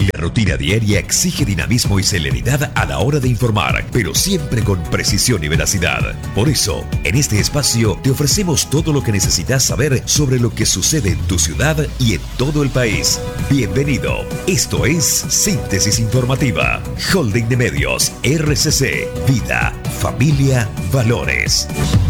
La rutina diaria exige dinamismo y celeridad a la hora de informar, pero siempre con precisión y veracidad. Por eso, en este espacio te ofrecemos todo lo que necesitas saber sobre lo que sucede en tu ciudad y en todo el país. Bienvenido. Esto es Síntesis Informativa. Holding de Medios, RCC. Vida, familia, valores.